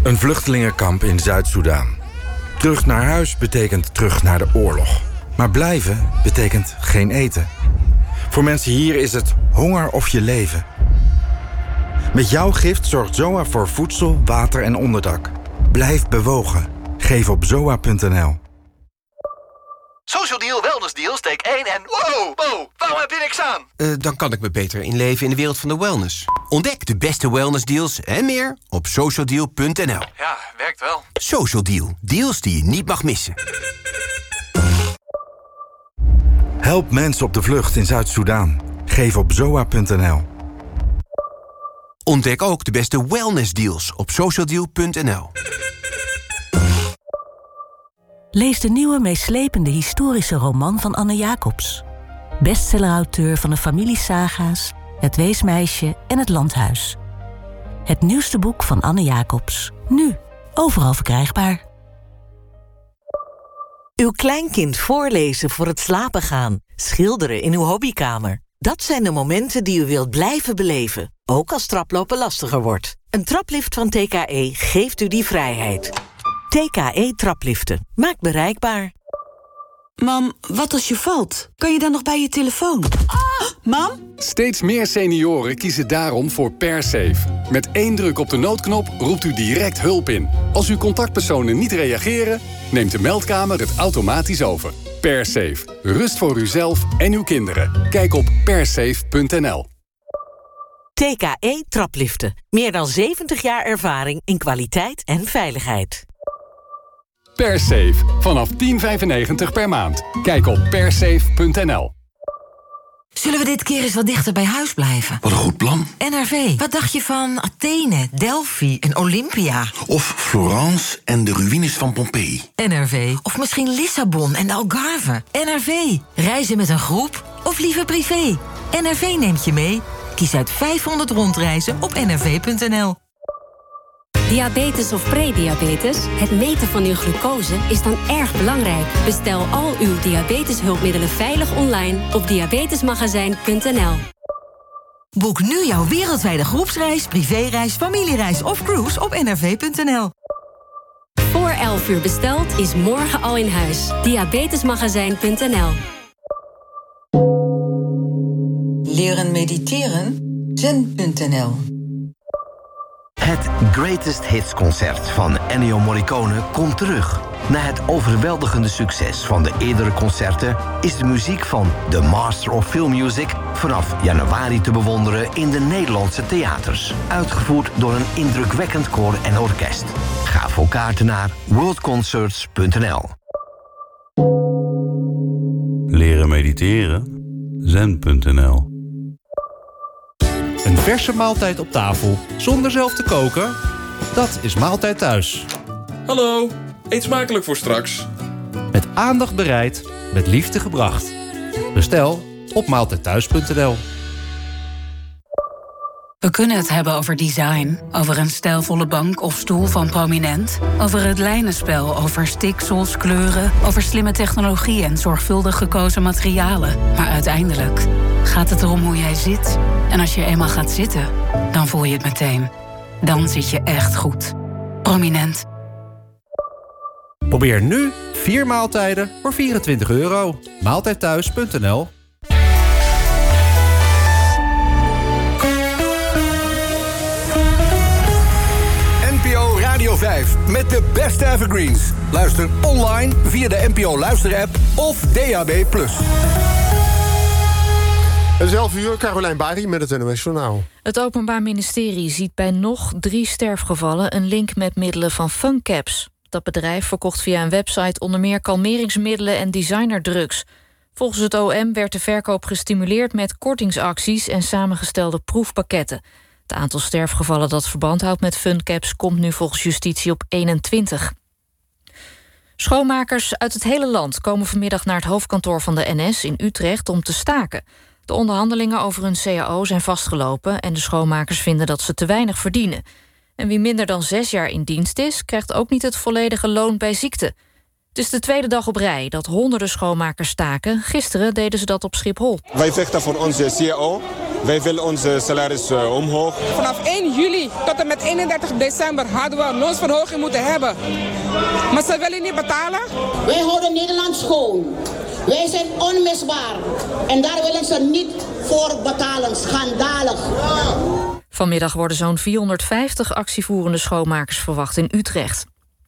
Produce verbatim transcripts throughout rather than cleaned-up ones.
Een vluchtelingenkamp in Zuid-Soedan. Terug naar huis betekent terug naar de oorlog. Maar blijven betekent geen eten. Voor mensen hier is het honger of je leven. Met jouw gift zorgt Z O A voor voedsel, water en onderdak. Blijf bewogen. Geef op zoa punt n l. Social Deal, Wellness Deal, steek één en... Wow, wow, waarom heb je niks aan? Uh, dan kan ik me beter inleven in de wereld van de wellness. Ontdek de beste wellness deals en meer op social deal punt n l. Ja, werkt wel. Social Deal, deals die je niet mag missen. Help mensen op de vlucht in Zuid-Soedan. Geef op zoa punt n l. Ontdek ook de beste wellness deals op social deal punt n l. Lees de nieuwe meeslepende historische roman van Anne Jacobs. Bestsellerauteur van de familiesaga's, Het Weesmeisje en Het Landhuis. Het nieuwste boek van Anne Jacobs. Nu, overal verkrijgbaar. Uw kleinkind voorlezen voor het slapen gaan. Schilderen in uw hobbykamer. Dat zijn de momenten die u wilt blijven beleven. Ook als traplopen lastiger wordt. Een traplift van T K E geeft u die vrijheid. T K E trapliften. Maakt bereikbaar. Mam, wat als je valt? Kan je dan nog bij je telefoon? Ah, mam? Steeds meer senioren kiezen daarom voor PerSafe. Met één druk op de noodknop roept u direct hulp in. Als uw contactpersonen niet reageren, neemt de meldkamer het automatisch over. PerSafe. Rust voor uzelf en uw kinderen. Kijk op persafe punt n l. T K E trapliften. Meer dan zeventig jaar ervaring in kwaliteit en veiligheid. PerSafe. Vanaf tien vijfennegentig per maand. Kijk op persafe punt n l. Zullen we dit keer eens wat dichter bij huis blijven? Wat een goed plan. N R V. Wat dacht je van Athene, Delphi en Olympia? Of Florence en de ruïnes van Pompeii. N R V. Of misschien Lissabon en de Algarve. N R V. Reizen met een groep of liever privé? N R V neemt je mee. Kies uit vijfhonderd rondreizen op n r v punt n l. Diabetes of prediabetes? Het meten van uw glucose is dan erg belangrijk. Bestel al uw diabeteshulpmiddelen veilig online op diabetesmagazijn punt n l. Boek nu jouw wereldwijde groepsreis, privéreis, familiereis of cruise op n r v punt n l. Voor elf uur besteld is morgen al in huis. diabetesmagazijn punt n l. Leren mediteren? zen punt n l. Het Greatest Hits concert van Ennio Morricone komt terug. Na het overweldigende succes van de eerdere concerten is de muziek van The Master of Film Music vanaf januari te bewonderen in de Nederlandse theaters. Uitgevoerd door een indrukwekkend koor en orkest. Ga voor kaarten naar world concerts punt n l. Leren mediteren? zen punt n l. Een verse maaltijd op tafel, zonder zelf te koken? Dat is Maaltijd Thuis. Hallo, eet smakelijk voor straks. Met aandacht bereid, met liefde gebracht. Bestel op maaltijd thuis punt n l. We kunnen het hebben over design, over een stijlvolle bank of stoel van Prominent, over het lijnenspel, over stiksels, kleuren, over slimme technologie en zorgvuldig gekozen materialen. Maar uiteindelijk gaat het erom hoe jij zit. En als je eenmaal gaat zitten, dan voel je het meteen. Dan zit je echt goed. Prominent. Probeer nu vier maaltijden voor vierentwintig euro. maaltijd thuis punt n l. Radio vijf met de beste evergreens. Luister online via de N P O Luister-app of D A B plus. Een elf uur, Carolijn Bari met het N O S Journaal. Het Openbaar Ministerie ziet bij nog drie sterfgevallen een link met middelen van Funcaps. Dat bedrijf verkocht via een website onder meer kalmeringsmiddelen en designerdrugs. Volgens het O M werd de verkoop gestimuleerd met kortingsacties en samengestelde proefpakketten. Het aantal sterfgevallen dat verband houdt met Funcaps komt nu volgens justitie op eenentwintig. Schoonmakers uit het hele land komen vanmiddag naar het hoofdkantoor van de N S in Utrecht om te staken. De onderhandelingen over hun C A O zijn vastgelopen en de schoonmakers vinden dat ze te weinig verdienen. En wie minder dan zes jaar in dienst is, krijgt ook niet het volledige loon bij ziekte. Het is de tweede dag op rij dat honderden schoonmakers staken. Gisteren deden ze dat op Schiphol. Wij vechten voor onze C A O. Wij willen onze salaris uh, omhoog. Vanaf één juli tot en met eenendertig december hadden we een loonsverhoging moeten hebben. Maar ze willen niet betalen. Wij houden Nederland schoon. Wij zijn onmisbaar. En daar willen ze niet voor betalen. Schandalig. Vanmiddag worden zo'n vierhonderdvijftig actievoerende schoonmakers verwacht in Utrecht.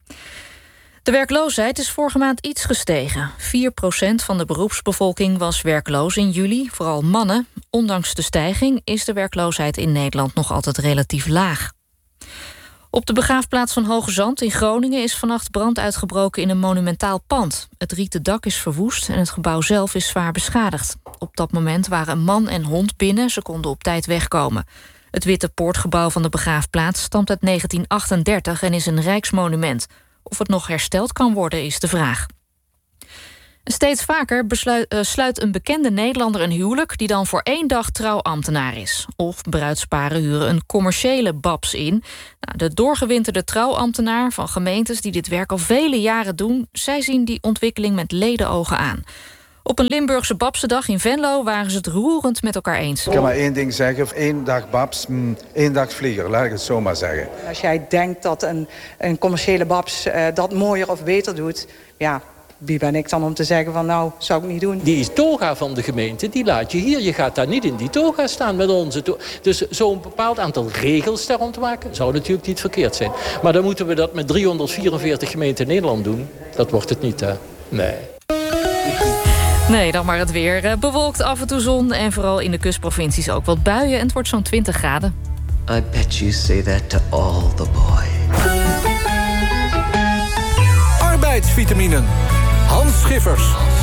De werkloosheid is vorige maand iets gestegen. vier procent van de beroepsbevolking was werkloos in juli, vooral mannen. Ondanks de stijging is de werkloosheid in Nederland nog altijd relatief laag. Op de begraafplaats van Hoge Zand in Groningen is vannacht brand uitgebroken in een monumentaal pand. Het rieten dak is verwoest en het gebouw zelf is zwaar beschadigd. Op dat moment waren een man en hond binnen, ze konden op tijd wegkomen. Het witte poortgebouw van de begraafplaats stamt uit negentien achtendertig en is een rijksmonument. Of het nog hersteld kan worden, is de vraag. Steeds vaker besluit, uh, sluit een bekende Nederlander een huwelijk die dan voor één dag trouwambtenaar is. Of bruidsparen huren een commerciële babs in. Nou, de doorgewinterde trouwambtenaar van gemeentes die dit werk al vele jaren doen, zij zien die ontwikkeling met ledenogen aan. Op een Limburgse babsendag in Venlo waren ze het roerend met elkaar eens. Ik kan maar één ding zeggen, één dag babs, één dag vlieger, laat ik het zo maar zeggen. Als jij denkt dat een, een commerciële babs uh, dat mooier of beter doet, ja, wie ben ik dan om te zeggen van nou, zou ik niet doen. Die toga van de gemeente, die laat je hier. Je gaat daar niet in die toga staan met onze toga. Dus zo'n bepaald aantal regels daar rond te maken, zou natuurlijk niet verkeerd zijn. Maar dan moeten we dat met driehonderdvierenveertig gemeenten in Nederland doen. Dat wordt het niet, hè? Nee. Nee, dan maar het weer. Bewolkt, af en toe zon en vooral in de kustprovincies ook wat buien. En het wordt zo'n twintig graden. I bet you say that to all the boys. Arbeidsvitaminen. Hans Schiffers.